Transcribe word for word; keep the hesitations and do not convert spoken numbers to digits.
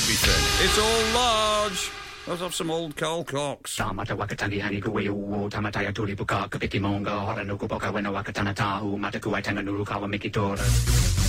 everything. It's all large. Let's have some old Carl Cox. Tamata wakatangi hani kuweu tamataya tulipuka kapiki monga hora nuku boka wena wakatana tahu mataku aitanga nurukawa mikitora.